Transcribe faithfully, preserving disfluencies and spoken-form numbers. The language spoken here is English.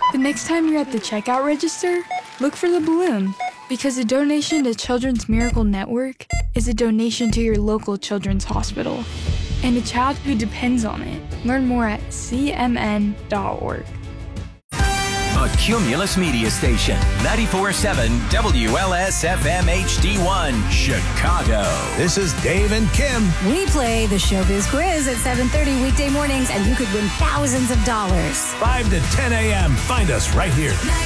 The next time you're at the checkout register, look for the balloon. Because a donation to Children's Miracle Network is a donation to your local children's hospital and a child who depends on it. Learn more at c m n dot org. A Cumulus Media Station, ninety-four point seven W L S F M H D one, Chicago. This is Dave and Kim. We play the Showbiz Quiz at seven thirty weekday mornings, and you could win thousands of dollars. five to ten a.m. Find us right here.